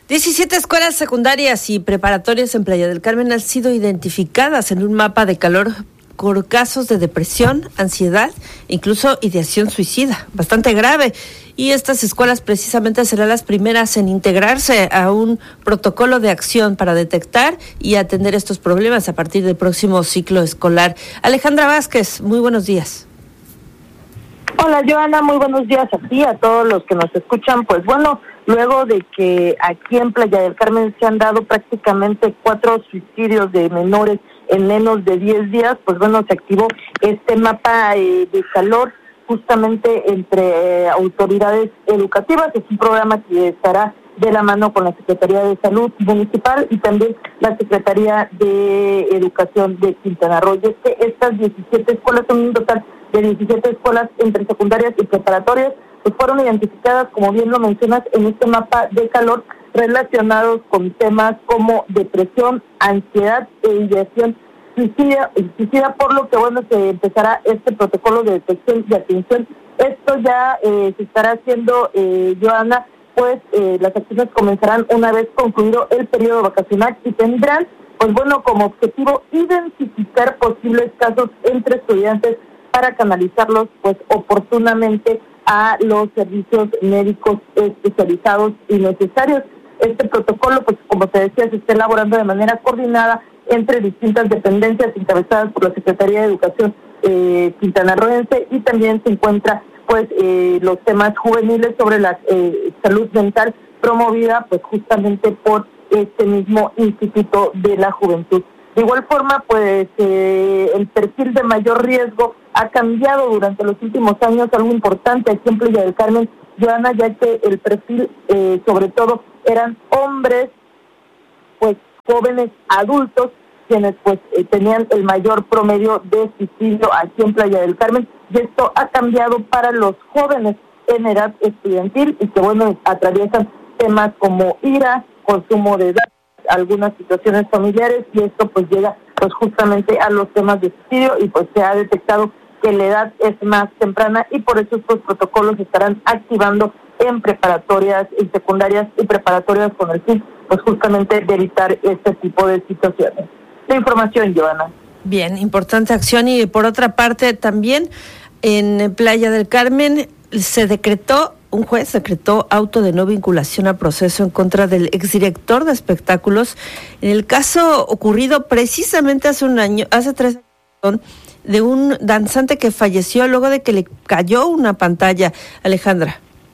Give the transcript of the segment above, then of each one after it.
17 escuelas secundarias y preparatorias en Playa del Carmen han sido identificadas en un mapa de calor por casos de depresión, ansiedad, incluso ideación suicida, bastante grave. Y estas escuelas precisamente serán las primeras en integrarse a un protocolo de acción para detectar y atender estos problemas a partir del próximo ciclo escolar. Alejandra Vázquez, muy buenos días. Hola, Joana, muy buenos días a ti, a todos los que nos escuchan. Pues bueno, luego de que aquí en Playa del Carmen se han dado prácticamente 4 suicidios de menores en menos de 10 días, pues bueno, se activó este mapa de calor justamente entre autoridades educativas. Es un programa que estará de la mano con la Secretaría de Salud Municipal y también la Secretaría de Educación de Quintana Roo. Y es que estas 17 escuelas, son un total de 17 escuelas entre secundarias y preparatorias, pues fueron identificadas, como bien lo mencionas, en este mapa de calor relacionados con temas como depresión, ansiedad e ideación suicida, por lo que bueno, se empezará este protocolo de detección y atención. Esto ya se estará haciendo, Joana, pues las acciones comenzarán una vez concluido el periodo vacacional y tendrán, pues bueno, como objetivo identificar posibles casos entre estudiantes para canalizarlos pues oportunamente a los servicios médicos especializados y necesarios. Este protocolo, pues como te decía, se está elaborando de manera coordinada entre distintas dependencias encabezadas por la Secretaría de Educación quintanarroense, y también se encuentra pues los temas juveniles sobre la salud mental promovida pues justamente por este mismo Instituto de la Juventud. De igual forma, pues el perfil de mayor riesgo ha cambiado durante los últimos años, algo importante aquí en Playa del Carmen, Joana, ya que el perfil sobre todo eran hombres, pues jóvenes adultos, quienes pues tenían el mayor promedio de suicidio aquí en Playa del Carmen, y esto ha cambiado para los jóvenes en edad estudiantil y que bueno, atraviesan temas como ira, consumo de drogas, algunas situaciones familiares, y esto pues llega pues justamente a los temas de suicidio, y pues se ha detectado que la edad es más temprana y por eso estos protocolos se estarán activando en preparatorias, en secundarias y preparatorias con el fin pues justamente de evitar este tipo de situaciones. La información, Joana. Bien, importante acción. Y por otra parte también en Playa del Carmen un juez decretó auto de no vinculación a proceso en contra del exdirector de espectáculos en el caso ocurrido precisamente hace 3 años, de un danzante que falleció luego de que le cayó una pantalla. Alejandra.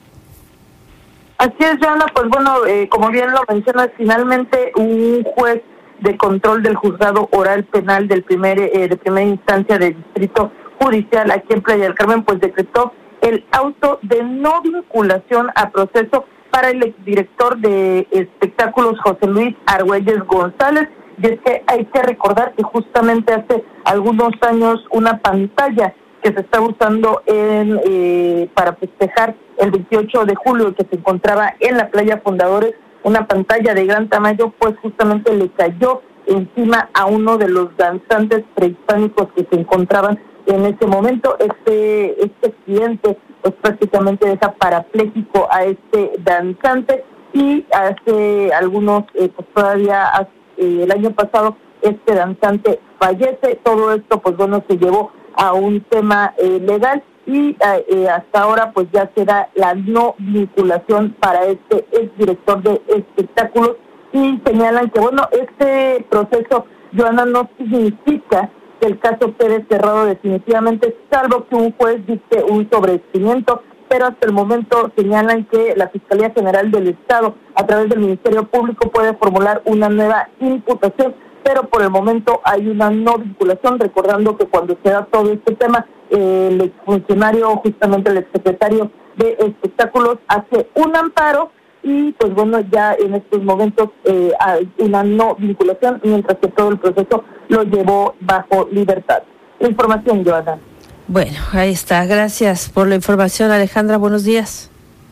Así es, Joana, pues bueno, como bien lo mencionas, finalmente un juez de control del juzgado oral penal de primera instancia del Distrito Judicial aquí en Playa del Carmen, pues decretó el auto de no vinculación a proceso para el exdirector de espectáculos José Luis Argüelles González. Y es que hay que recordar que justamente hace algunos años una pantalla que se está usando para festejar el 28 de julio, que se encontraba en la playa Fundadores, una pantalla de gran tamaño, pues justamente le cayó encima a uno de los danzantes prehispánicos que se encontraban en ese momento. Este accidente pues prácticamente deja parapléjico a este danzante, y hace algunos, pues todavía el año pasado este danzante fallece. Todo esto pues bueno, se llevó a un tema legal, y hasta ahora pues ya será la no vinculación para este exdirector de espectáculos, y señalan que bueno, este proceso, Joana, no significa que el caso quede cerrado definitivamente, salvo que un juez dicte un sobreseimiento, pero hasta el momento señalan que la Fiscalía General del Estado, a través del Ministerio Público, puede formular una nueva imputación, pero por el momento hay una no vinculación, recordando que cuando se da todo este tema, el exfuncionario, justamente el exsecretario de espectáculos, hace un amparo, y pues bueno, ya en estos momentos hay una no vinculación, mientras que todo el proceso lo llevó bajo libertad. La información, Joana. Bueno, ahí está. Gracias por la información, Alejandra. Buenos días.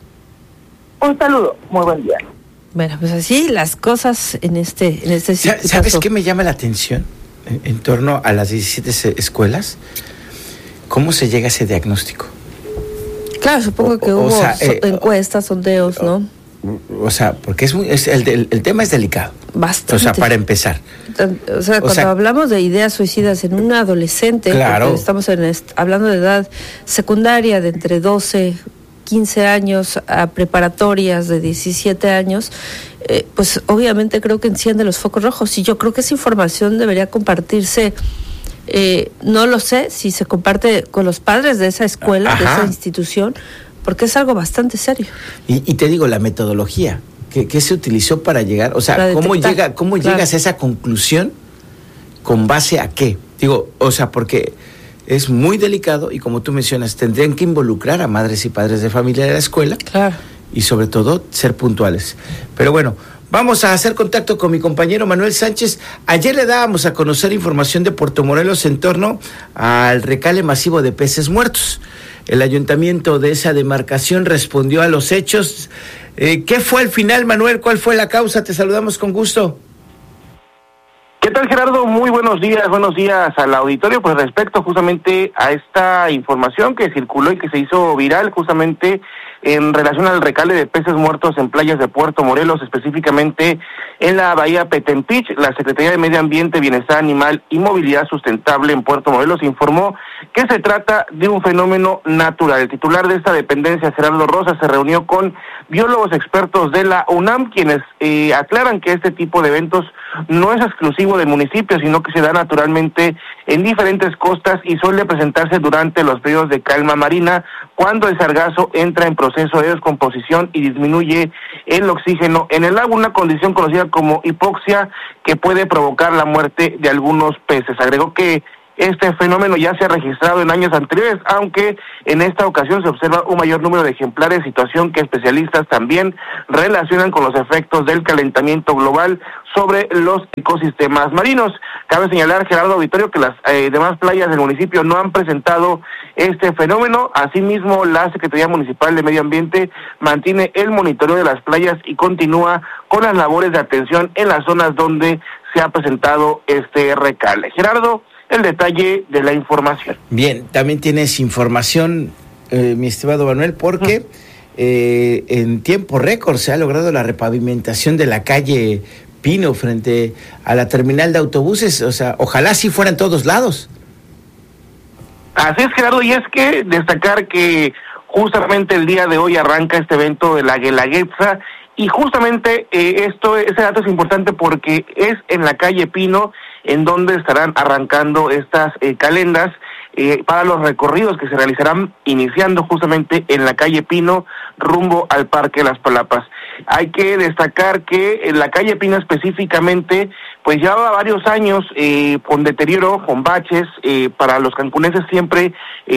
Un saludo. Muy buen día. Bueno, pues así las cosas en este ¿Sabes qué me llama la atención en torno a las 17 escuelas? ¿Cómo se llega a ese diagnóstico? Claro, supongo que hubo encuestas, sondeos, ¿no? O sea, porque el tema es delicado. Bastante. O sea, para empezar. O sea, cuando hablamos de ideas suicidas en un adolescente, claro, estamos hablando de edad secundaria de entre 12, 15 años a preparatorias de 17 años, pues obviamente creo que enciende los focos rojos, y yo creo que esa información debería compartirse. No lo sé si se comparte con los padres de esa escuela, de esa institución, porque es algo bastante serio. Y te digo, la metodología que se utilizó para llegar, o sea, ¿cómo llegas a esa conclusión? ¿Con base a qué? Digo, o sea, porque es muy delicado y, como tú mencionas, tendrían que involucrar a madres y padres de familia de la escuela. Claro. Y sobre todo ser puntuales. Pero bueno, vamos a hacer contacto con mi compañero Manuel Sánchez. Ayer le dábamos a conocer información de Puerto Morelos en torno al recale masivo de peces muertos. El ayuntamiento de esa demarcación respondió a los hechos. ¿Qué fue al final, Manuel? ¿Cuál fue la causa? Te saludamos con gusto. ¿Qué tal, Gerardo? Muy buenos días al auditorio. Pues respecto justamente a esta información que circuló y que se hizo viral justamente en relación al recale de peces muertos en playas de Puerto Morelos, específicamente en la bahía Petempich, la Secretaría de Medio Ambiente, Bienestar Animal y Movilidad Sustentable en Puerto Morelos informó que se trata de un fenómeno natural. El titular de esta dependencia, Gerardo Rosa, se reunió con biólogos expertos de la UNAM, quienes aclaran que este tipo de eventos no es exclusivo del municipio, sino que se da naturalmente en diferentes costas y suele presentarse durante los periodos de calma marina, cuando el sargazo entra en proceso de descomposición y disminuye el oxígeno en el agua, una condición conocida como hipoxia que puede provocar la muerte de algunos peces. Agregó que este fenómeno ya se ha registrado en años anteriores, aunque en esta ocasión se observa un mayor número de ejemplares, situación que especialistas también relacionan con los efectos del calentamiento global sobre los ecosistemas marinos. Cabe señalar, Gerardo Auditorio, que las demás playas del municipio no han presentado este fenómeno. Asimismo, la Secretaría Municipal de Medio Ambiente mantiene el monitoreo de las playas y continúa con las labores de atención en las zonas donde se ha presentado este recale. Gerardo, el detalle de la información. Bien, también tienes información, mi estimado Manuel, porque en tiempo récord se ha logrado la repavimentación de la calle Pino frente a la terminal de autobuses. O sea, ojalá sí fuera en todos lados. Así es, Gerardo, y es que destacar que justamente el día de hoy arranca este evento de la Guelaguetza, y justamente ese dato es importante porque es en la calle Pino en donde estarán arrancando estas calendas para los recorridos que se realizarán iniciando justamente en la calle Pino rumbo al Parque Las Palapas. Hay que destacar que en la calle Pino específicamente pues llevaba varios años con deterioro, con baches, para los cancunenses siempre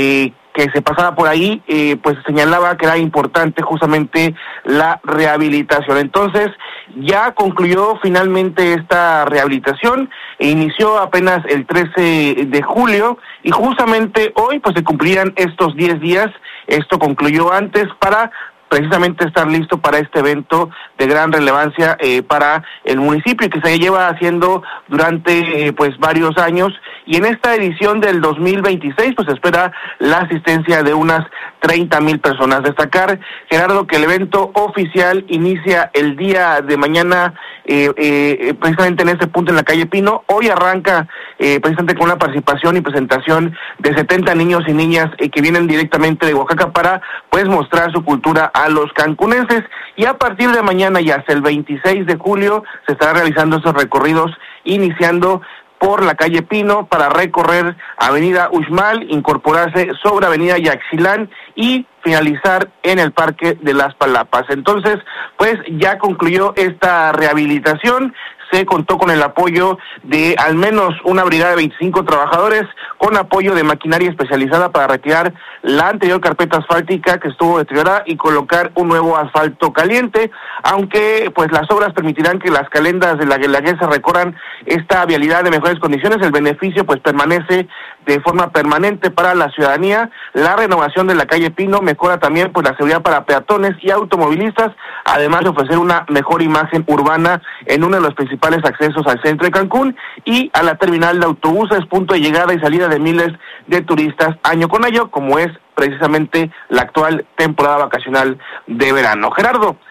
que se pasaba por ahí, pues señalaba que era importante justamente la rehabilitación. Entonces, ya concluyó finalmente esta rehabilitación, e inició apenas el 13 de julio, y justamente hoy pues se cumplían estos 10 días, esto concluyó antes para precisamente estar listo para este evento de gran relevancia para el municipio y que se lleva haciendo durante pues varios años, y en esta edición del 2026 pues se espera la asistencia de unas 30,000 personas. Destacar, Gerardo, que el evento oficial inicia el día de mañana precisamente en este punto en la calle Pino. Hoy arranca precisamente con una participación y presentación de 70 niños y niñas que vienen directamente de Oaxaca para pues mostrar su cultura a los cancunenses, y a partir de mañana y hasta el 26 de julio se estarán realizando esos recorridos, iniciando por la calle Pino para recorrer Avenida Uxmal, incorporarse sobre Avenida Yaxchilán y finalizar en el Parque de Las Palapas. Entonces, pues ya concluyó esta rehabilitación. Se contó con el apoyo de al menos una brigada de 25 trabajadores, con apoyo de maquinaria especializada para retirar la anterior carpeta asfáltica que estuvo deteriorada y colocar un nuevo asfalto caliente, aunque pues las obras permitirán que las calendas de la Guelaguetza recorran esta vialidad de mejores condiciones. El beneficio pues permanece de forma permanente para la ciudadanía. La renovación de la calle Pino mejora también pues la seguridad para peatones y automovilistas, además de ofrecer una mejor imagen urbana en uno de los principales accesos al centro de Cancún y a la terminal de autobuses, punto de llegada y salida de miles de turistas año con año, como es precisamente la actual temporada vacacional de verano. Gerardo,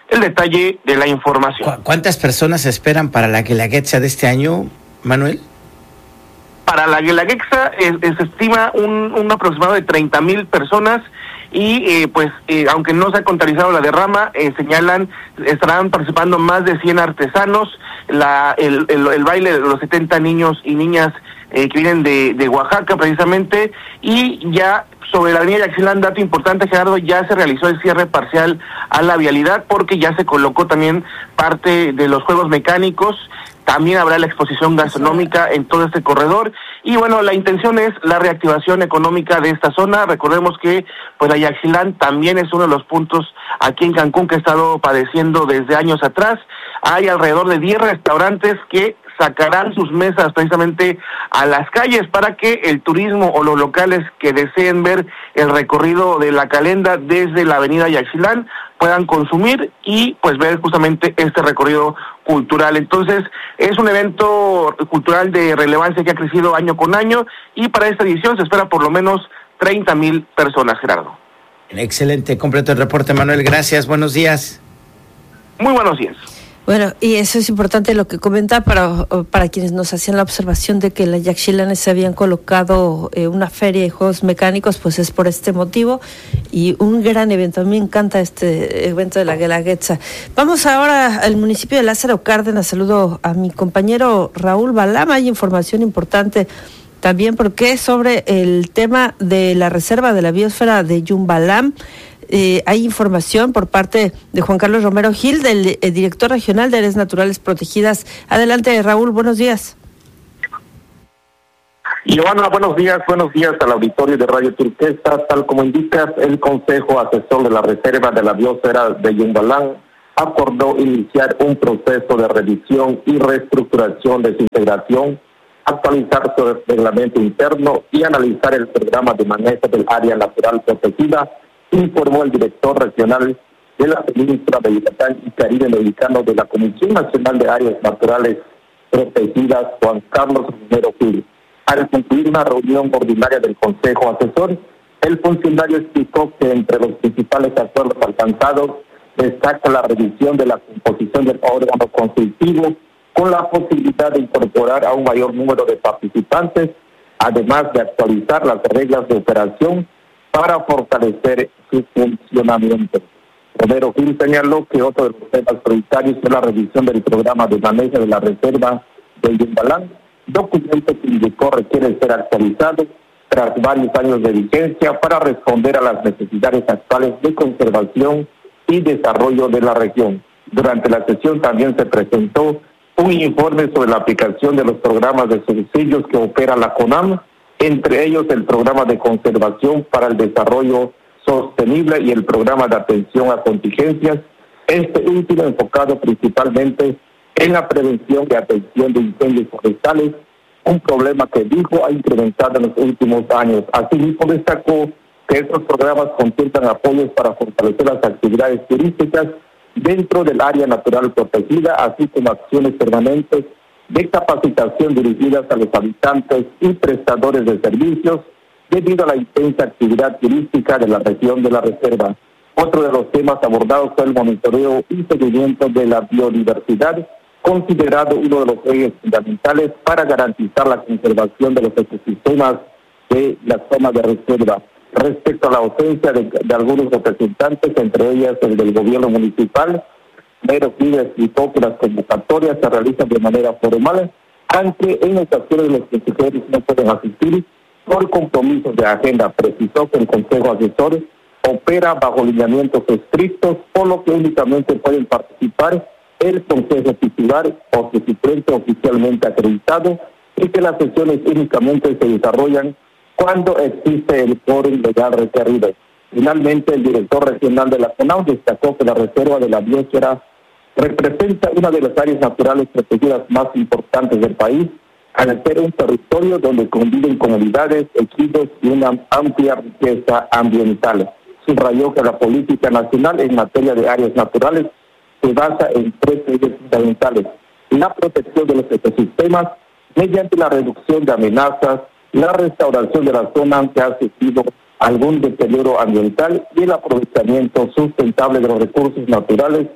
el detalle de la información. ¿Cuántas personas se esperan para la Guelaguetza de este año, Manuel? Para la Guelaguetza se estima un aproximado de 30,000 personas y aunque no se ha contabilizado la derrama, señalan estarán participando más de 100 artesanos, el baile de los 70 niños y niñas que vienen de Oaxaca precisamente, y ya sobre la avenida Yaxchilán, dato importante, Gerardo, ya se realizó el cierre parcial a la vialidad porque ya se colocó también parte de los juegos mecánicos. También habrá la exposición gastronómica en todo este corredor. Y bueno, la intención es la reactivación económica de esta zona. Recordemos que pues la Yaxchilán también es uno de los puntos aquí en Cancún que ha estado padeciendo desde años atrás. Hay alrededor de 10 restaurantes que sacarán sus mesas precisamente a las calles para que el turismo o los locales que deseen ver el recorrido de la calenda desde la avenida Yaxchilán puedan consumir y pues ver justamente este recorrido cultural. Entonces es un evento cultural de relevancia que ha crecido año con año y para esta edición se espera por lo menos 30,000 personas, Gerardo. Excelente, completo el reporte, Manuel, gracias, buenos días. Muy buenos días. Bueno, y eso es importante lo que comenta para quienes nos hacían la observación de que en la Yaxchilán se habían colocado una feria de juegos mecánicos, pues es por este motivo y un gran evento. A mí me encanta este evento de la Guelaguetza. Vamos ahora al municipio de Lázaro Cárdenas. Saludo a mi compañero Raúl Balam. Hay información importante también porque es sobre el tema de la reserva de la biosfera de Yumbalam. Hay información por parte de Juan Carlos Romero Gil, del director regional de Áreas Naturales Protegidas. Adelante, Raúl, buenos días. Giovanna, buenos días al auditorio de Radio Turquesa. Tal como indicas, el Consejo Asesor de la Reserva de la Biosfera de Yumbalam acordó iniciar un proceso de revisión y reestructuración de su integración, actualizar su reglamento interno y analizar el programa de manejo del área natural protegida, informó el director regional de la península de Yucatán y Caribe Mexicano de la Comisión Nacional de Áreas Naturales Protegidas, Juan Carlos Romero Gil. Al concluir una reunión ordinaria del Consejo Asesor, el funcionario explicó que entre los principales acuerdos alcanzados destaca la revisión de la composición del órgano consultivo con la posibilidad de incorporar a un mayor número de participantes, además de actualizar las reglas de operación para fortalecer su funcionamiento. Romero Gil señaló que otro de los temas prioritarios es la revisión del programa de manejo de la reserva de Yumbalam, documento que indicó requiere ser actualizado tras varios años de vigencia para responder a las necesidades actuales de conservación y desarrollo de la región. Durante la sesión también se presentó un informe sobre la aplicación de los programas de subsidios que opera la CONAM, entre ellos el programa de conservación para el desarrollo sostenible y el programa de atención a contingencias, este último enfocado principalmente en la prevención y atención de incendios forestales, un problema que dijo ha incrementado en los últimos años. Asimismo destacó que estos programas contemplan apoyos para fortalecer las actividades turísticas dentro del área natural protegida, así como acciones permanentes de capacitación dirigidas a los habitantes y prestadores de servicios debido a la intensa actividad turística de la región de la reserva. Otro de los temas abordados fue el monitoreo y seguimiento de la biodiversidad, considerado uno de los ejes fundamentales para garantizar la conservación de los ecosistemas de la zona de reserva. Respecto a la ausencia de algunos representantes, entre ellas el del gobierno municipal, Romero Gil explicó que las convocatorias se realizan de manera formal, aunque en ocasiones los consejeros no pueden asistir por compromisos de agenda. Precisó que el Consejo Asesor opera bajo lineamientos estrictos, por lo que únicamente pueden participar el Consejo Titular o su suplente oficialmente acreditado y que las sesiones únicamente se desarrollan cuando existe el quórum legal requerido. Finalmente, el director regional de la CONAU destacó que la reserva de la biosfera representa una de las áreas naturales protegidas más importantes del país, al ser un territorio donde conviven comunidades, ejidos y una amplia riqueza ambiental. Subrayó que la política nacional en materia de áreas naturales se basa en tres ejes fundamentales: la protección de los ecosistemas mediante la reducción de amenazas, la restauración de la zona que ha sufrido algún deterioro ambiental y el aprovechamiento sustentable de los recursos naturales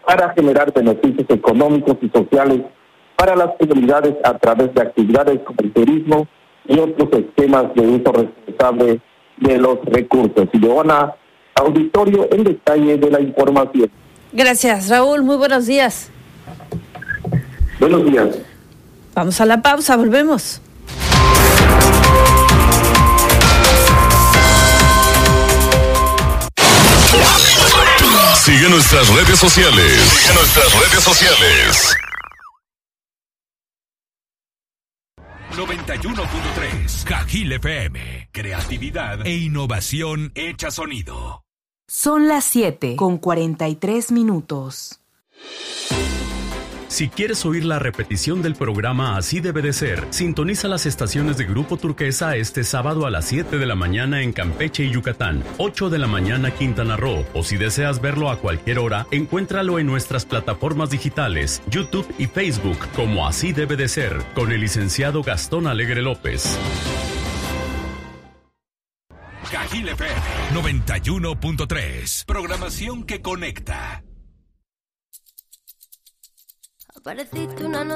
para generar beneficios económicos y sociales para las comunidades a través de actividades como el turismo y otros esquemas de uso responsable de los recursos. Y Joana, auditorio, en detalle de la información. Gracias, Raúl. Muy buenos días. Buenos días. Vamos a la pausa, volvemos. Sigue nuestras redes sociales. 91.3 Cajil FM. Creatividad e innovación hecha sonido. Son las 7:43. Si quieres oír la repetición del programa Así debe de ser, sintoniza las estaciones de Grupo Turquesa este sábado a las 7 de la mañana en Campeche y Yucatán, 8 de la mañana Quintana Roo, o si deseas verlo a cualquier hora, encuéntralo en nuestras plataformas digitales, YouTube y Facebook como Así debe de ser, con el licenciado Gastón Alegre López. Cajil FM 91.3. Programación que conecta. Apareciste una noche